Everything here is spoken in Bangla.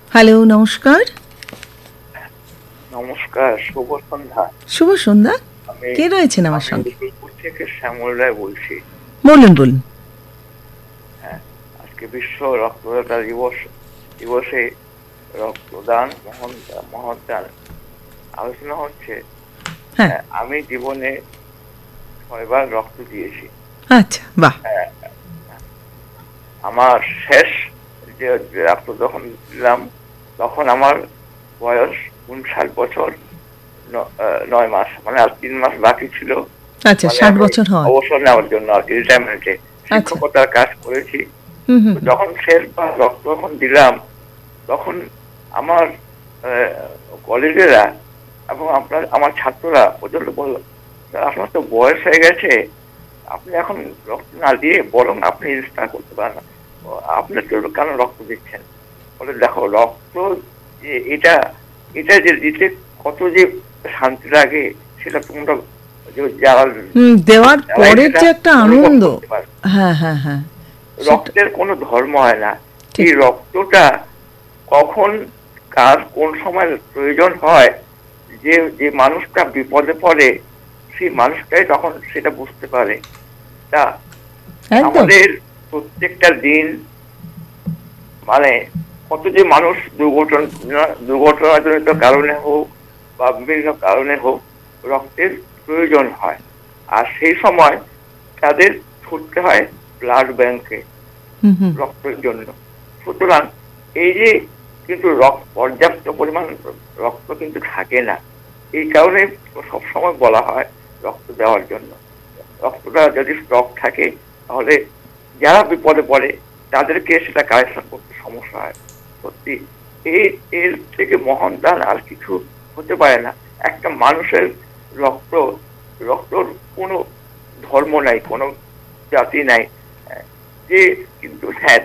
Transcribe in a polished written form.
হ্যালো, নমস্কার। নমস্কার, শুভ সন্ধ্যা। শুভ সন্ধ্যা। আমি কে রয়েছেন আমার আমি সঙ্গে? রসুলপুর থেকে শ্যামল রায় বলছি। বলুন, বলুন। হ্যাঁ, আজকে বিশ্ব রক্তদাতা দিবসে রক্তদান মহৎদান আলোচনা হচ্ছে। হ্যাঁ। আমি জীবনে 6বার রক্ত দিয়েছি। আচ্ছা, বাহ! হ্যাঁ, আমার শেষ যে রক্ত যখন দিলাম তখন আমার বয়স 59 বছর 9 মাস, মানে আর 3 মাস বাকি ছিল। আচ্ছা, মানে 60 আমি বছর হয়। অবসর নেওয়ার জন্য আর কি, রিটায়ারমেন্টে আচ্ছা। শিক্ষকতার কাজ করেছি। হুম, হুম, যখন শেষবার রক্ত যখন দিলাম তখন আমার কলেজেরা এবং আমার ছাত্ররা পর্যন্ত বলল, "স্যার, আপনার তো বয়স হয়ে গেছে, আপনি এখন রক্ত না দিয়ে বরং আপনি রেজিস্টার করতে পারেন না, আপনি তো কেন রক্ত দিচ্ছেন?" বলে, দেখো, রক্ত যে এটা এটা যে দিতে কত যে শান্তি লাগে সেটা তোমরা যারা দেওয়ার যারাই পরের সেটা যে একটা অনুভব আনন্দ। করতে পারে। হ্যাঁ, হ্যাঁ, হ্যাঁ। সেটা রক্তের কোনো ধর্ম হয় না। ঠিক। এই রক্তটা কখন কার কোন সময় প্রয়োজন হয়, যে যে মানুষটা বিপদে পড়ে সেই মানুষটাই তখন সেটা বুঝতে পারে। তা একদম। আমাদের প্রত্যেকটা দিন, মানে কত যে মানুষ দুর্ঘটনাজনিত কারণে হোক বা বিভিন্ন কারণে হোক রক্তের প্রয়োজন হয়, আর সেই সময় তাদের ছুটতে হয় ব্লাড ব্যাংকে হুম, হুম। রক্তের জন্য। সুতরাং এই যে কিন্তু পর্যাপ্ত পরিমাণ রক্ত কিন্তু থাকে না, এই কারণে সবসময় বলা হয় রক্ত দেওয়ার জন্য। রক্তটা যদি স্টক থাকে তাহলে যারা বিপদে পড়ে তাদেরকে সেটা কালেকশন করতে সমস্যা হয়। সত্যি এই এর থেকে মহান দান আর কিছু হতে পারে না। একটা মানুষের রক্ত রক্তর কোনো ধর্ম নাই, কোনো জাতি নাই। যে কিন্তু হ্যাঁ,